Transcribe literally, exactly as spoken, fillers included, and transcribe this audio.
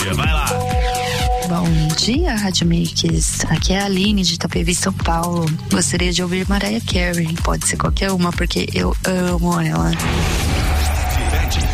Vai lá. Bom dia, Rádio Mix. Aqui é a Aline de Itapevi, São Paulo. Gostaria de ouvir Mariah Carey. Pode ser qualquer uma, porque eu amo ela.